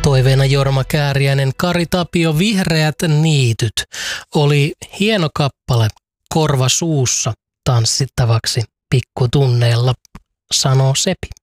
Toiveena Jorma Kääriäinen, Kari Tapio, Vihreät niityt oli hieno kappale korva suussa tanssittavaksi pikkutunneilla, sanoo Sepi.